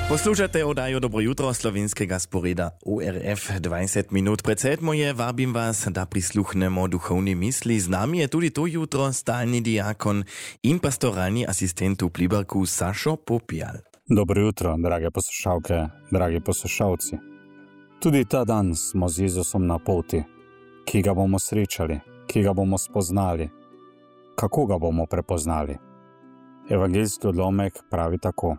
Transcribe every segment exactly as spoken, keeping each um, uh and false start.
Poslušate oddajo Dobro jutro slovenskega sporeda O R F dvajset minut pred sedmo je. Vabim vas, da prisluhnemo duhovni misli. Z nami je tudi to jutro stalni diakon in pastoralni asistent v Pliberku Sašo Popijal. Dobro jutro, drage poslušalke, dragi poslušalci. Tudi ta dan smo z Jezusom na poti, ki ga bomo srečali, ki ga bomo spoznali. Kako ga bomo prepoznali? Evangeljski odlomek pravi tako.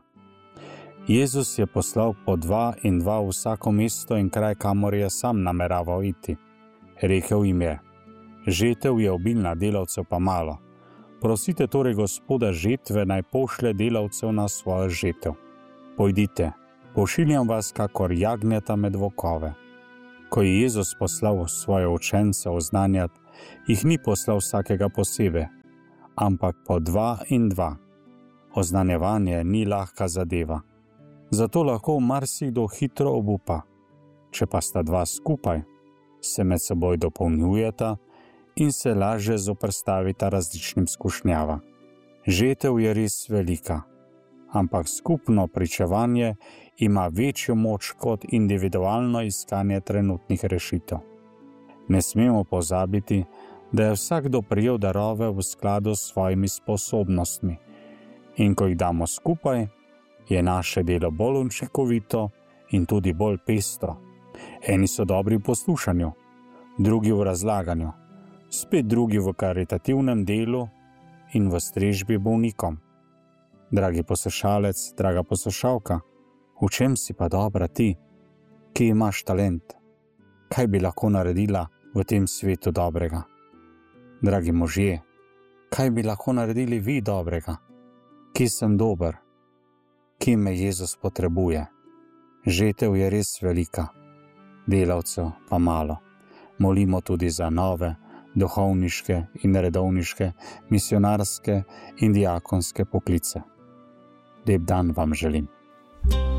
Jezus je poslal po dva in dva v vsako mesto in kraj, kamor je sam nameraval iti. Rekel jim je, žetev je obilna, delavcev pa malo. Prosite torej Gospoda žetve, naj pošlje delavcev na svojo žetev. Pojdite, pošiljam vas kakor jagnjeta med volkove. Ko je Jezus poslal svoje učence oznanjati, jih ni poslal vsakega posebej, ampak po dva in dva. Oznanjevanje ni lahka zadeva. Zato lahko marsikdo hitro obupa. Če pa sta dva skupaj, se med seboj dopolnjujeta in se lažje zoperstavita različnim skušnjavam. Žetev je res velika, ampak skupno pričevanje ima večjo moč kot individualno iskanje trenutnih rešitev. Ne smemo pozabiti, da je vsakdo prejel darove v skladu s svojimi sposobnostmi in ko jih damo skupaj, je naše delo bolj učinkovito in tudi bolj pestro. Eni so dobri v poslušanju, drugi v razlaganju, spet drugi v karitativnem delu in v strežbi bolnikom. Dragi poslušalec, draga poslušalka, v čem si pa dobra ti, ki imaš talent? Kaj bi lahko naredila v tem svetu dobrega? Dragi možje, kaj bi lahko naredili vi dobrega? Kje sem dober? Kje me Jezus potrebuje? Žetev je res velika, delavcev pa malo. Molimo tudi za nove, duhovniške in redovniške, misionarske in diakonske poklice. Lep dan vam želim.